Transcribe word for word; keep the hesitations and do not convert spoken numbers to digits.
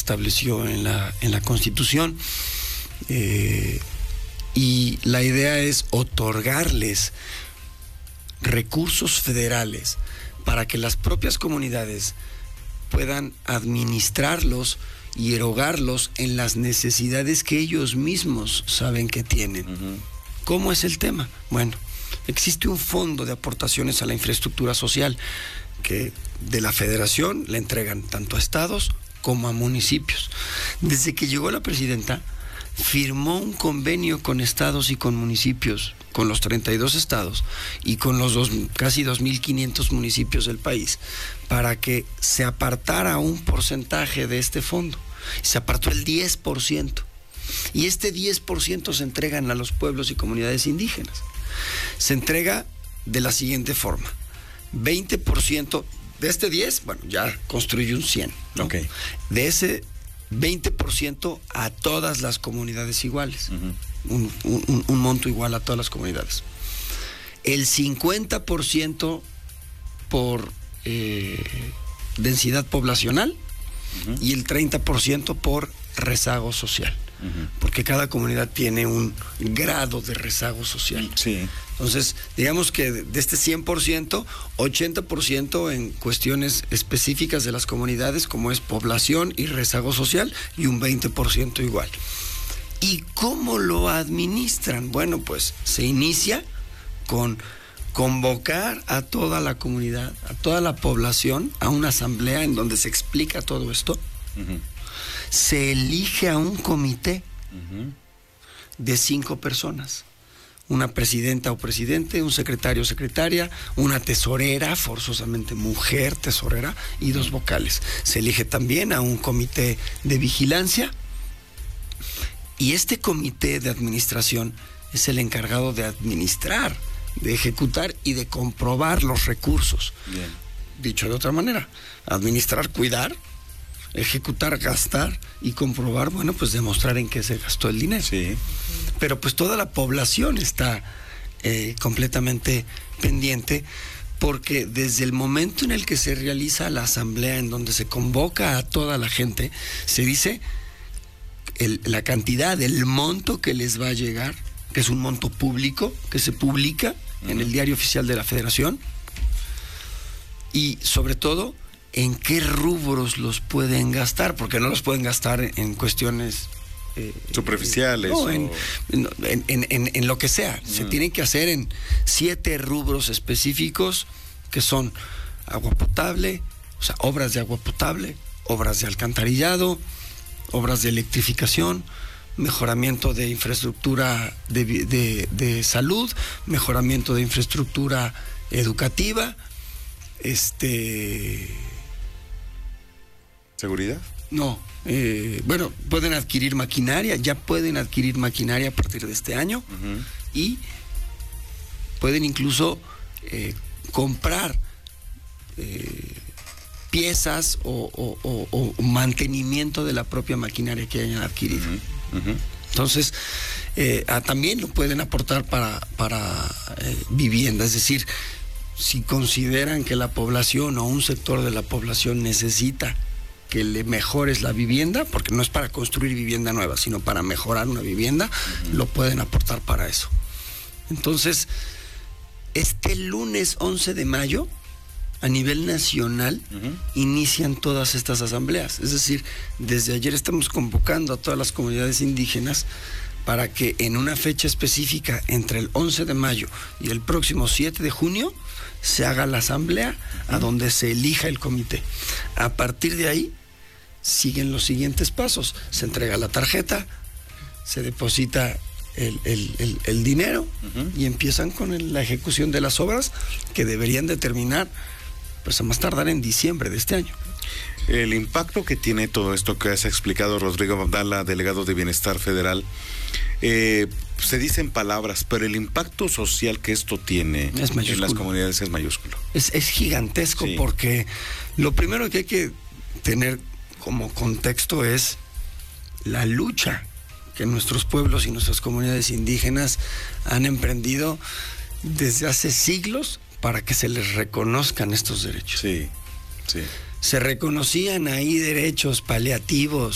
estableció en la, en la Constitución. Eh, y la idea es otorgarles recursos federales para que las propias comunidades puedan administrarlos y erogarlos en las necesidades que ellos mismos saben que tienen. Uh-huh. ¿Cómo es el tema? Bueno, existe un fondo de aportaciones a la infraestructura social que de la federación le entregan tanto a estados como a municipios. Desde que llegó la presidenta, firmó un convenio con estados y con municipios, con los treinta y dos estados y con los dos, casi dos mil quinientos municipios del país, para que se apartara un porcentaje de este fondo. Se apartó el diez por ciento. Y este diez por ciento se entregan a los pueblos y comunidades indígenas. Se entrega de la siguiente forma: veinte por ciento de este diez, bueno, ya construye un cien, ¿no? Okay. De ese veinte por ciento a todas las comunidades iguales. Uh-huh. un, un, un monto igual a todas las comunidades. El cincuenta por ciento por eh, densidad poblacional, uh-huh, y el treinta por ciento por rezago social. Uh-huh. Porque cada comunidad tiene un grado de rezago social. Sí. Entonces, digamos que de este cien por ciento, ochenta por ciento en cuestiones específicas de las comunidades, como es población y rezago social, y un veinte por ciento igual. ¿Y cómo lo administran? Bueno, pues se inicia con convocar a toda la comunidad, a toda la población, a una asamblea en donde se explica todo esto. Uh-huh. Se elige a un comité, uh-huh, de cinco personas. Una presidenta o presidente, un secretario o secretaria, una tesorera, forzosamente mujer tesorera, y dos vocales. Se elige también a un comité de vigilancia, y este comité de administración es el encargado de administrar, de ejecutar y de comprobar los recursos. Bien. Dicho de otra manera, administrar, cuidar, ejecutar, gastar y comprobar, bueno, pues demostrar en qué se gastó el dinero. Sí. Pero pues toda la población está eh, completamente pendiente, porque desde el momento en el que se realiza la asamblea, en donde se convoca a toda la gente, se dice el, la cantidad, el monto que les va a llegar, que es un monto público, que se publica, uh-huh, en el Diario Oficial de la Federación, y sobre todo en qué rubros los pueden gastar, porque no los pueden gastar en, en cuestiones eh, superficiales. Eh, no, o... en, en, en, en, en lo que sea. Mm. Se tienen que hacer en siete rubros específicos, que son agua potable, o sea, obras de agua potable, obras de alcantarillado, obras de electrificación, mejoramiento de infraestructura de, de, de salud, mejoramiento de infraestructura educativa, este... ¿Seguridad? No, eh, bueno, pueden adquirir maquinaria, ya pueden adquirir maquinaria a partir de este año, uh-huh, y pueden incluso eh, comprar eh, piezas o, o, o, o mantenimiento de la propia maquinaria que hayan adquirido. Uh-huh, uh-huh. Entonces, eh, ah, también lo pueden aportar para, para eh, vivienda, es decir, si consideran que la población o un sector de la población necesita que le mejores la vivienda, porque no es para construir vivienda nueva, sino para mejorar una vivienda, uh-huh, lo pueden aportar para eso. Entonces, este lunes once de mayo, a nivel nacional, uh-huh, inician todas estas asambleas. Es decir, desde ayer estamos convocando a todas las comunidades indígenas para que en una fecha específica, entre el once de mayo y el próximo siete de junio, se haga la asamblea, uh-huh, a donde se elija el comité. A partir de ahí siguen los siguientes pasos: se entrega la tarjeta, se deposita el, el, el, el dinero, uh-huh, y empiezan con el, la ejecución de las obras, que deberían de terminar pues a más tardar en diciembre de este año. El impacto que tiene todo esto que has explicado, Rodrigo Abdala, delegado de Bienestar Federal, eh, se dicen palabras, pero el impacto social que esto tiene en las comunidades es mayúsculo. Es, es gigantesco, sí, porque lo primero que hay que tener como contexto es la lucha que nuestros pueblos y nuestras comunidades indígenas han emprendido desde hace siglos para que se les reconozcan estos derechos. Sí, sí. Se reconocían ahí derechos paliativos